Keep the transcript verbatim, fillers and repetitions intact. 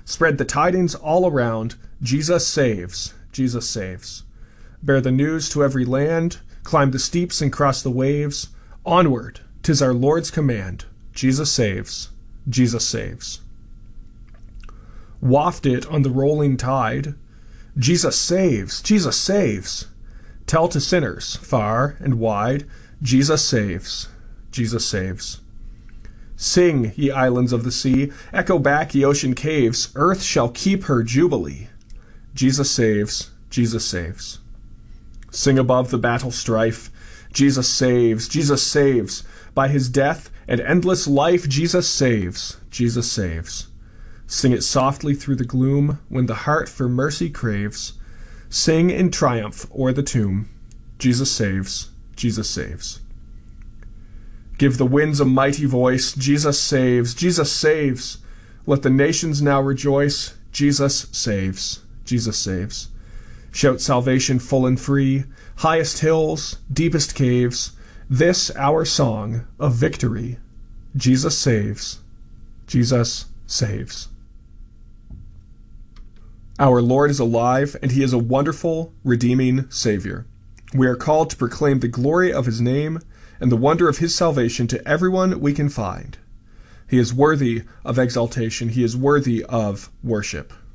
Spread the tidings all around. Jesus saves. Jesus saves. Bear the news to every land. Climb the steeps and cross the waves. Onward, 'tis our Lord's command. Jesus saves. Jesus saves. Waft it on the rolling tide. Jesus saves. Jesus saves. Tell to sinners, far and wide, Jesus saves. Jesus saves. Sing, ye islands of the sea, echo back, ye ocean caves, earth shall keep her jubilee. Jesus saves. Jesus saves. Sing above the battle strife. Jesus saves. Jesus saves. By his death and endless life, Jesus saves. Jesus saves. Sing it softly through the gloom when the heart for mercy craves. Sing in triumph o'er the tomb. Jesus saves. Jesus saves. Give the winds a mighty voice. Jesus saves. Jesus saves. Let the nations now rejoice. Jesus saves. Jesus saves. Shout salvation full and free. Highest hills, deepest caves. This our song of victory. Jesus saves. Jesus saves. Our Lord is alive, and he is a wonderful, redeeming Savior. We are called to proclaim the glory of his name and the wonder of his salvation to everyone we can find. He is worthy of exaltation. He is worthy of worship.